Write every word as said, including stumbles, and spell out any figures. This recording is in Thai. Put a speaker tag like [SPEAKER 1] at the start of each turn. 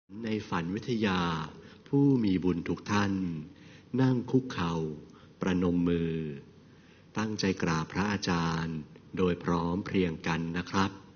[SPEAKER 1] ในฝันวิทยาผู้มีบุญทุกท่านนั่งคุกเข่าประนมมือตั้งใจกราบพระอาจารย์โดยพร้อมเพรียงกันนะครับ